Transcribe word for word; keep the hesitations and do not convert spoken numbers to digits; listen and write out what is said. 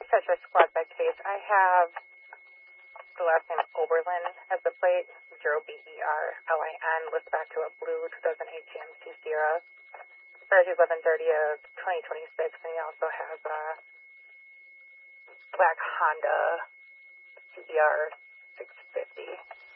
dispatcher squad by case. I have the last name Oberlin as the plate, zero B E R L I N, lists back to a blue two thousand eight G M C Sierra. Starts eleven thirty of twenty twenty-six, and he also has a black Honda C E R six fifty.